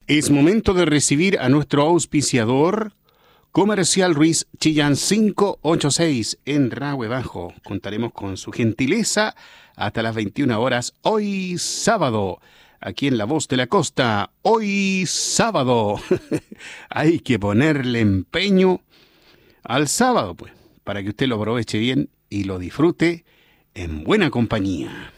Es momento de recibir a nuestro auspiciador Comercial Ruiz Chillán 586 en Rahue Bajo. Contaremos con su gentileza hasta las 21 horas hoy sábado. Aquí en La Voz de la Costa, hoy sábado. Hay que ponerle empeño al sábado, pues, para que usted lo aproveche bien y lo disfrute en buena compañía.